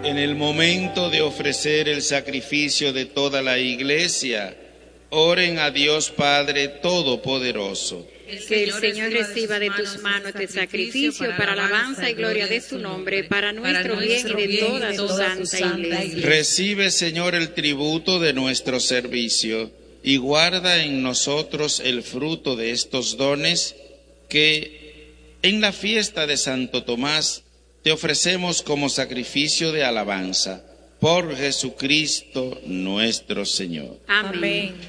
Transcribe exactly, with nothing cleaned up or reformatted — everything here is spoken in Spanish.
En el momento de ofrecer el sacrificio de toda la Iglesia, oren a Dios Padre Todopoderoso. Que el Señor reciba de tus manos este sacrificio para alabanza y gloria de su nombre, para nuestro bien y de toda su santa Iglesia. Recibe, Señor, el tributo de nuestro servicio y guarda en nosotros el fruto de estos dones que en la fiesta de Santo Tomás te ofrecemos como sacrificio de alabanza. Por Jesucristo nuestro Señor. Amén.